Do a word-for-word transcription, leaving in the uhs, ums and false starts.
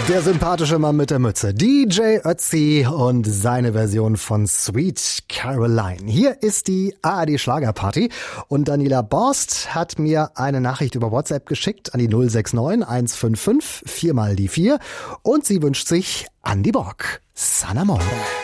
Der sympathische Mann mit der Mütze, D J Ötzi und seine Version von Sweet Caroline. Hier ist die A R D Schlagerparty und Daniela Borst hat mir eine Nachricht über WhatsApp geschickt an die null sechs neun eins fünf fünf vier mal die vier und sie wünscht sich Andy Borg. San Amore.